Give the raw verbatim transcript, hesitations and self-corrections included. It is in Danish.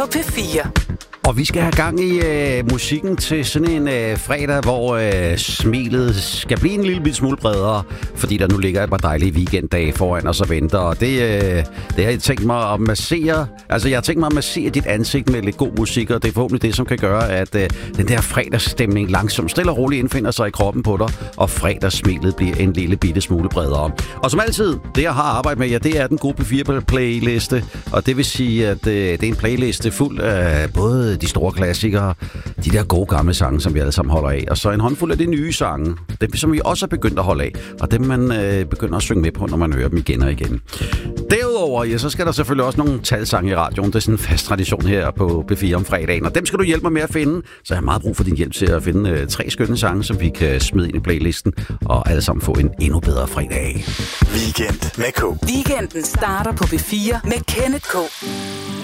på P fire. Og vi skal have gang i øh, musikken til sådan en øh, fredag, hvor øh, smilet skal blive en lille smule bredere, fordi der nu ligger et par dejlige weekenddage foran os og venter. Og det, øh, det har jeg tænkt mig at massere. Altså, jeg har tænkt mig at massere dit ansigt med lidt god musik, og det er forhåbentlig det, som kan gøre, at øh, den der fredagsstemning langsomt, stille og roligt indfinder sig i kroppen på dig, og fredagssmilet bliver en lille bitte smule bredere. Og som altid, det jeg har arbejdet med, ja, det er den gode P fire-playliste, og det vil sige, at øh, det er en playliste fuld af både de store klassikere, de der gode gamle sange, som vi alle sammen holder af, og så en håndfuld af de nye sange, dem som vi også er begyndt at holde af, og dem man øh, begynder at synge med på, når man hører dem igen og igen. Derudover, ja, så skal der selvfølgelig også nogle talsange i radioen. Det er sådan en fast tradition her på P fire om fredagen, og dem skal du hjælpe mig med at finde, så jeg har meget brug for din hjælp til at finde øh, tre skønne sange, som vi kan smide ind i playlisten, og alle sammen få en endnu bedre fredag. Weekend med K. Weekenden starter på P fire med Kenneth K.